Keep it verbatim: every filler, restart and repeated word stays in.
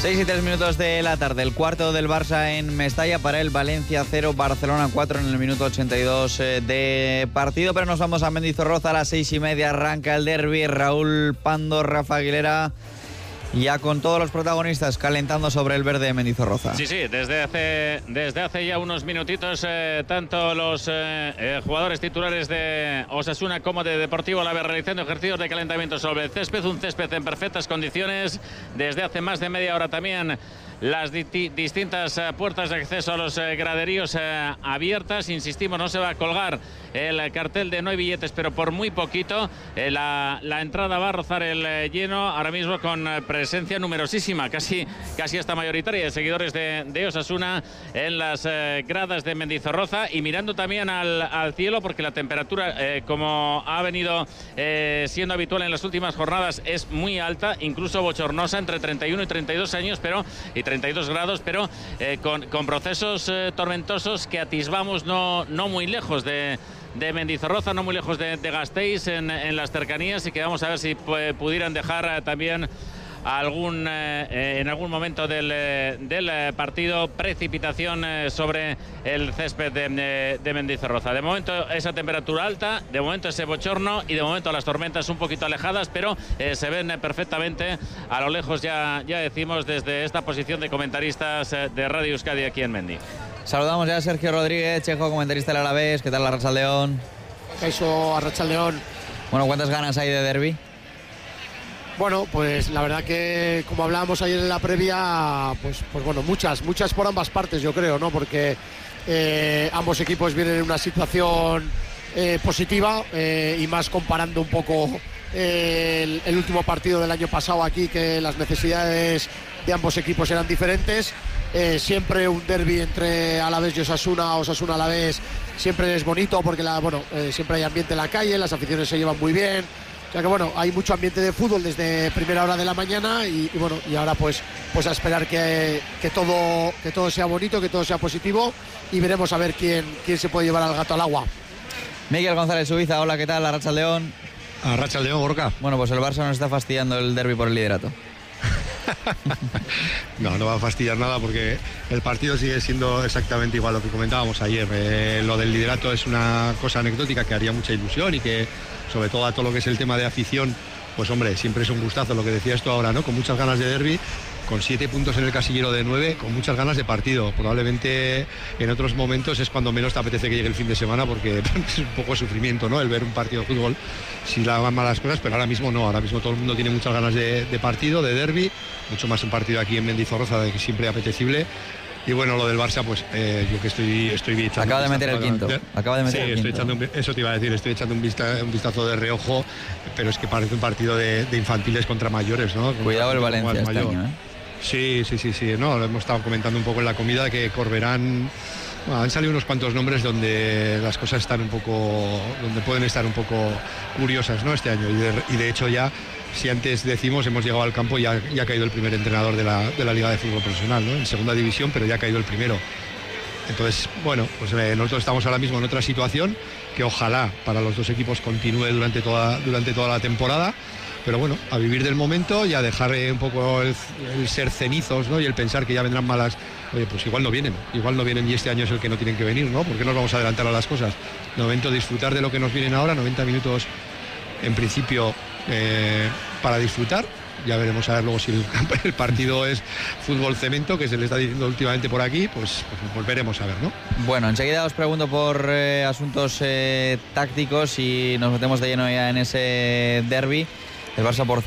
seis y tres minutos de la tarde, el cuarto del Barça en Mestalla para el Valencia cero, Barcelona cuatro en el minuto ochenta y dos de partido. Pero nos vamos a Mendizorroza, a las seis y media arranca el derbi. Raúl Pando, Rafa Aguilera, ya con todos los protagonistas calentando sobre el verde de Mendizorroza. Sí, sí, desde hace, desde hace ya unos minutitos, eh, tanto los eh, eh, jugadores titulares de Osasuna como de Deportivo Alavés realizando ejercicios de calentamiento sobre el césped, un césped en perfectas condiciones. Desde hace más de media hora también las di distintas uh, puertas de acceso a los uh, graderíos uh, abiertas. Insistimos, no se va a colgar el cartel de no hay billetes, pero por muy poquito. Eh, la, la entrada va a rozar el eh, lleno, ahora mismo con eh, presencia numerosísima, casi, casi hasta mayoritaria, de seguidores de, de Osasuna en las eh, gradas de Mendizorroza, y mirando también al, al cielo, porque la temperatura, eh, como ha venido eh, siendo habitual en las últimas jornadas, es muy alta, incluso bochornosa, entre treinta y uno y treinta y dos años, pero y treinta y dos grados, pero eh, con, con procesos eh, tormentosos que atisbamos no, no muy lejos de de Mendizorroza, no muy lejos de, de Gasteiz, en, en las cercanías, y que vamos a ver si pues, pudieran dejar eh, también algún eh, en algún momento del, eh, del eh, partido precipitación eh, sobre el césped de, de, de Mendizorroza. De momento esa temperatura alta, de momento ese bochorno y de momento las tormentas un poquito alejadas, pero eh, se ven eh, perfectamente a lo lejos, ya, ya decimos, desde esta posición de comentaristas eh, de Radio Euskadi aquí en Mendi. Saludamos ya a Sergio Rodríguez, Chejo, comentarista del Alavés. ¿Qué tal, Arratsaldeon? Eso, Arratsaldeon. Bueno, ¿cuántas ganas hay de derbi? Bueno, pues la verdad que, como hablábamos ayer en la previa, pues, pues bueno, muchas, muchas por ambas partes, yo creo, ¿no? Porque eh, ambos equipos vienen en una situación eh, positiva eh, y más comparando un poco eh, el, el último partido del año pasado aquí, que las necesidades de ambos equipos eran diferentes. Eh, siempre un derbi entre Alavés y Osasuna, Osasuna Alavés, siempre es bonito porque la, bueno, eh, siempre hay ambiente en la calle, las aficiones se llevan muy bien. O sea que bueno, hay mucho ambiente de fútbol desde primera hora de la mañana y, y bueno, y ahora pues, pues a esperar que, que, todo, que todo sea bonito, que todo sea positivo, y veremos a ver quién, quién se puede llevar al gato al agua. Miguel González Suiza, hola, ¿qué tal? Arratsaldeon. Arratsaldeon, Gorka. Bueno, pues el Barça nos está fastidiando el derbi por el liderato. No, no va a fastidiar nada porque el partido sigue siendo exactamente igual a lo que comentábamos ayer. Eh, lo del liderato es una cosa anecdótica que haría mucha ilusión y que, sobre todo a todo lo que es el tema de afición, pues hombre, siempre es un gustazo lo que decías tú ahora, ¿no? Con muchas ganas de derbi, con siete puntos en el casillero de nueve, con muchas ganas de partido. Probablemente en otros momentos es cuando menos te apetece que llegue el fin de semana, porque es un poco sufrimiento, ¿no? El ver un partido de fútbol si la van malas cosas, pero ahora mismo no, ahora mismo todo el mundo tiene muchas ganas de, de partido, de derbi, mucho más un partido aquí en Mendizorroza, de que siempre apetecible. Y bueno, lo del Barça, pues eh, yo que estoy, estoy echando... Acaba de meter el quinto. Acaba de meter sí, el quinto. Estoy echando un, eso te iba a decir, estoy echando un, vista, un vistazo de reojo, pero es que parece un partido de, de infantiles contra mayores, ¿no? Cuidado el Valencia este año, ¿eh? Sí, sí, sí, sí, no, lo hemos estado comentando un poco en la comida, que Corberán... Bueno, han salido unos cuantos nombres donde las cosas están un poco... donde pueden estar un poco curiosas, ¿no? Este año, y de, y de hecho ya... Si antes decimos, hemos llegado al campo y ya, ya ha caído el primer entrenador de la, de la Liga de Fútbol Profesional, ¿no? En segunda división, pero ya ha caído el primero. Entonces, bueno, pues eh, nosotros estamos ahora mismo en otra situación que ojalá para los dos equipos continúe durante toda, durante toda la temporada. Pero bueno, a vivir del momento y a dejar eh, un poco el, el ser cenizos, ¿no? Y el pensar que ya vendrán malas. Oye, pues igual no vienen, igual no vienen y este año es el que no tienen que venir, ¿no? ¿Por qué nos vamos a adelantar a las cosas? De momento disfrutar de lo que nos vienen ahora, noventa minutos en principio eh, para disfrutar. Ya veremos a ver luego si el, el partido es fútbol cemento, que se le está diciendo últimamente por aquí, pues, pues volveremos a ver, ¿no? Bueno, enseguida os pregunto por eh, asuntos eh, tácticos y nos metemos de lleno ya en ese derbi. El Barça, por